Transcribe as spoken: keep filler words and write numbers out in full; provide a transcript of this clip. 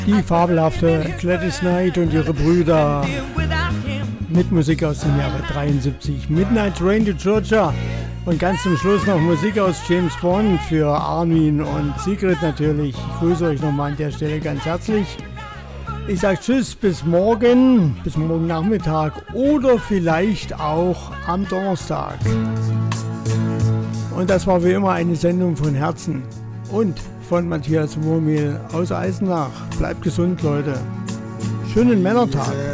Die fabelhafte Gladys Knight und ihre Brüder mit Musik aus dem Jahre dreiundsiebzig. Midnight Train to Georgia. Und ganz zum Schluss noch Musik aus James Bond für Armin und Sigrid natürlich. Ich grüße euch nochmal an der Stelle ganz herzlich. Ich sage Tschüss, bis morgen, bis morgen Nachmittag oder vielleicht auch am Donnerstag. Und das war wie immer eine Sendung von Herzen und von Matthias Wurmel aus Eisenach. Bleibt gesund, Leute. Schönen Männertag.